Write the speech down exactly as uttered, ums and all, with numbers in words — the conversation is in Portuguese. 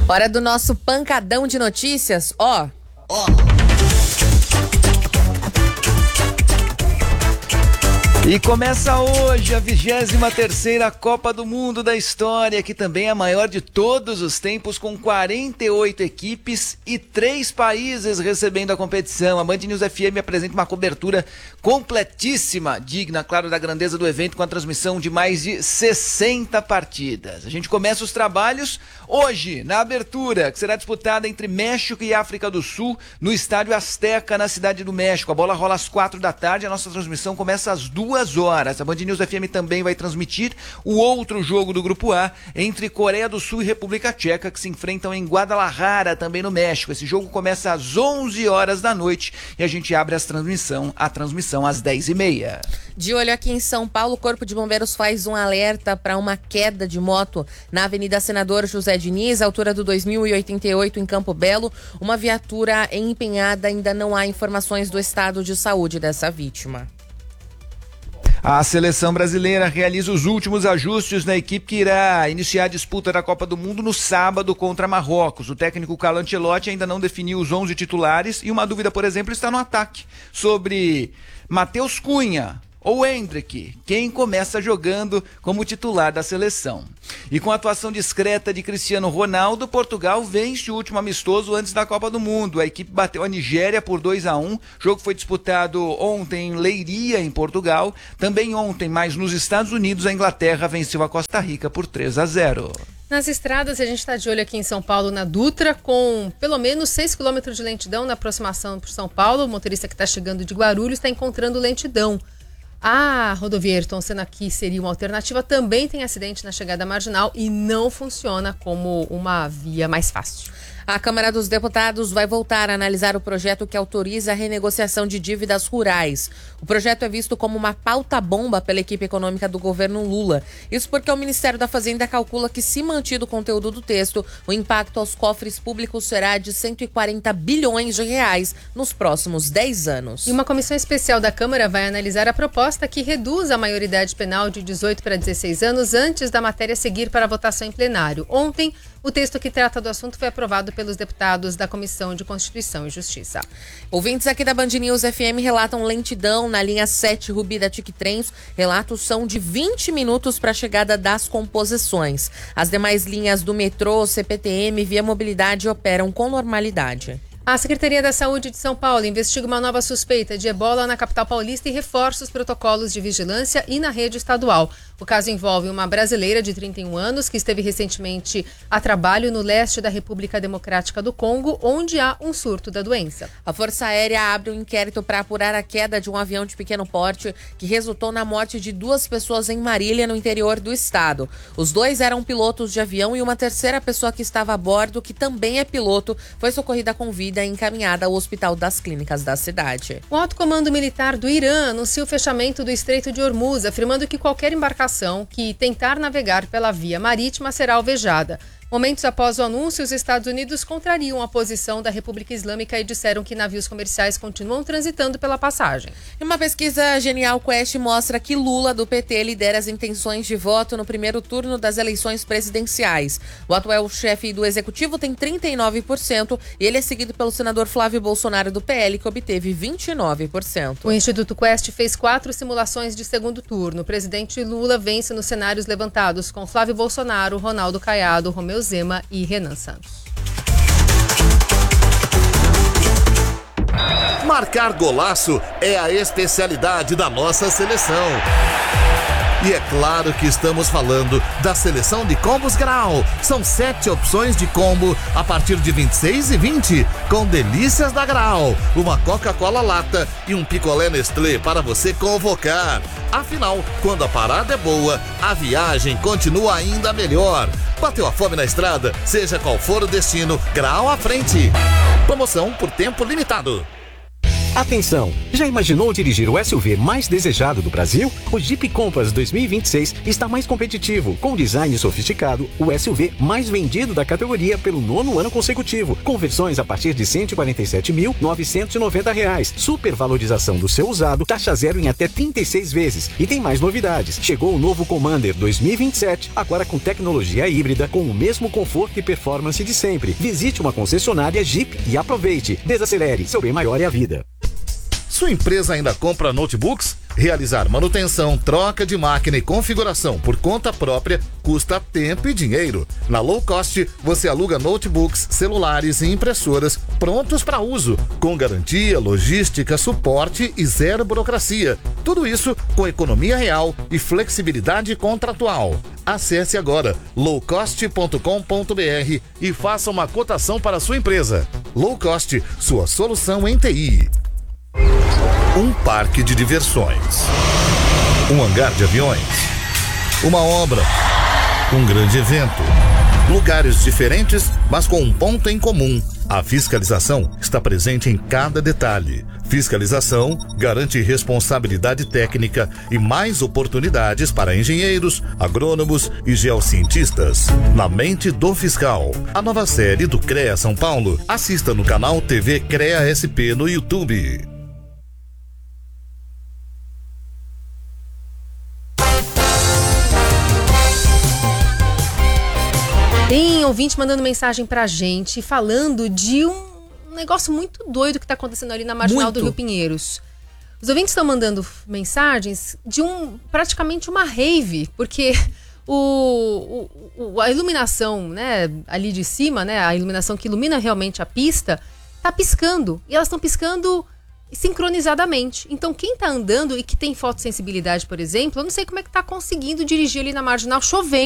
Hora do nosso pancadão de notícias, ó. Ó. E começa hoje a vigésima terceira Copa do Mundo da história, que também é a maior de todos os tempos, com quarenta e oito equipes e três países recebendo a competição. A Band News F M apresenta uma cobertura completíssima, digna, claro, da grandeza do evento, com a transmissão de mais de sessenta partidas. A gente começa os trabalhos hoje, na abertura, que será disputada entre México e África do Sul, no Estádio Azteca, na Cidade do México. A bola rola às quatro da tarde, a nossa transmissão começa às duas horas. A Band News F M também vai transmitir o outro jogo do Grupo A entre Coreia do Sul e República Tcheca, que se enfrentam em Guadalajara, também no México. Esse jogo começa às onze horas da noite e a gente abre as transmissão, a transmissão às dez e meia. De olho aqui em São Paulo, o Corpo de Bombeiros faz um alerta para uma queda de moto na Avenida Senador José Diniz, altura do dois mil e oitenta e oito, em Campo Belo. Uma viatura empenhada, ainda não há informações do estado de saúde dessa vítima. A seleção brasileira realiza os últimos ajustes na equipe que irá iniciar a disputa da Copa do Mundo no sábado contra Marrocos. O técnico Carlo Ancelotti ainda não definiu os onze titulares e uma dúvida, por exemplo, está no ataque sobre Matheus Cunha ou Endrick, quem começa jogando como titular da seleção. E com a atuação discreta de Cristiano Ronaldo, Portugal vence o último amistoso antes da Copa do Mundo. A equipe bateu a Nigéria por dois a um. O jogo foi disputado ontem em Leiria, em Portugal. Também ontem, mas nos Estados Unidos, a Inglaterra venceu a Costa Rica por três a zero. Nas estradas, a gente está de olho aqui em São Paulo, na Dutra, com pelo menos seis quilômetros de lentidão na aproximação por São Paulo. O motorista que está chegando de Guarulhos está encontrando lentidão. A rodovia Ayrton Senna aqui seria uma alternativa, também tem acidente na chegada marginal e não funciona como uma via mais fácil. A Câmara dos Deputados vai voltar a analisar o projeto que autoriza a renegociação de dívidas rurais. O projeto é visto como uma pauta-bomba pela equipe econômica do governo Lula. Isso porque o Ministério da Fazenda calcula que, se mantido o conteúdo do texto, o impacto aos cofres públicos será de cento e quarenta bilhões de reais nos próximos dez anos. E uma comissão especial da Câmara vai analisar a proposta que reduz a maioridade penal de dezoito para dezesseis anos antes da matéria seguir para a votação em plenário. Ontem, o texto que trata do assunto foi aprovado pelos deputados da Comissão de Constituição e Justiça. Ouvintes aqui da Band News F M relatam lentidão na linha sete Rubi da Tiquitrens. Relatos são de vinte minutos para a chegada das composições. As demais linhas do metrô, C P T M e Via Mobilidade operam com normalidade. A Secretaria da Saúde de São Paulo investiga uma nova suspeita de ebola na capital paulista e reforça os protocolos de vigilância e na rede estadual. O caso envolve uma brasileira de trinta e um anos que esteve recentemente a trabalho no leste da República Democrática do Congo, onde há um surto da doença. A Força Aérea abre um inquérito para apurar a queda de um avião de pequeno porte que resultou na morte de duas pessoas em Marília, no interior do estado. Os dois eram pilotos de avião e uma terceira pessoa que estava a bordo, que também é piloto, foi socorrida com vida e encaminhada ao Hospital das Clínicas da cidade. O Alto Comando Militar do Irã anuncia o fechamento do Estreito de Hormuz, afirmando que qualquer embarcação que tentar navegar pela via marítima será alvejada. Momentos após o anúncio, os Estados Unidos contrariam a posição da República Islâmica e disseram que navios comerciais continuam transitando pela passagem. Uma pesquisa Genial Quest mostra que Lula, do P T, lidera as intenções de voto no primeiro turno das eleições presidenciais. O atual chefe do executivo tem trinta e nove por cento e ele é seguido pelo senador Flávio Bolsonaro, do P L, que obteve vinte e nove por cento. O Instituto Quest fez quatro simulações de segundo turno. O presidente Lula vence nos cenários levantados com Flávio Bolsonaro, Ronaldo Caiado, Romeu Zema e Renan Santos. Marcar golaço é a especialidade da nossa seleção. E é claro que estamos falando da seleção de combos Grau. São sete opções de combo a partir de vinte e seis e vinte, com delícias da Grau. Uma Coca-Cola lata e um picolé Nestlé para você convocar. Afinal, quando a parada é boa, a viagem continua ainda melhor. Bateu a fome na estrada? Seja qual for o destino, Grau à frente. Promoção por tempo limitado. Atenção! Já imaginou dirigir o S U V mais desejado do Brasil? O Jeep Compass dois mil e vinte e seis está mais competitivo, com design sofisticado, o S U V mais vendido da categoria pelo nono ano consecutivo, com versões a partir de cento e quarenta e sete mil novecentos e noventa reais. Supervalorização do seu usado, taxa zero em até trinta e seis vezes. E tem mais novidades. Chegou o novo Commander dois mil e vinte e sete, agora com tecnologia híbrida, com o mesmo conforto e performance de sempre. Visite uma concessionária Jeep e aproveite. Desacelere, seu bem maior é a vida. Sua empresa ainda compra notebooks? Realizar manutenção, troca de máquina e configuração por conta própria custa tempo e dinheiro. Na Low Cost, você aluga notebooks, celulares e impressoras prontos para uso, com garantia, logística, suporte e zero burocracia. Tudo isso com economia real e flexibilidade contratual. Acesse agora low cost ponto com ponto b r e faça uma cotação para a sua empresa. Low Cost, sua solução em T I. Um parque de diversões, um hangar de aviões, uma obra, um grande evento. Lugares diferentes, mas com um ponto em comum. A fiscalização está presente em cada detalhe. Fiscalização garante responsabilidade técnica e mais oportunidades para engenheiros, agrônomos e geocientistas. Na mente do fiscal. A nova série do CREA São Paulo. Assista no canal T V CREA S P no YouTube. Tem ouvinte mandando mensagem pra gente, falando de um negócio muito doido que tá acontecendo ali na Marginal Muito. do Rio Pinheiros. Os ouvintes estão mandando mensagens de um praticamente uma rave, porque o, o, a iluminação, né, ali de cima, né, a iluminação que ilumina realmente a pista, tá piscando. E elas estão piscando sincronizadamente. Então quem tá andando e que tem fotossensibilidade, por exemplo, eu não sei como é que tá conseguindo dirigir ali na Marginal chovendo.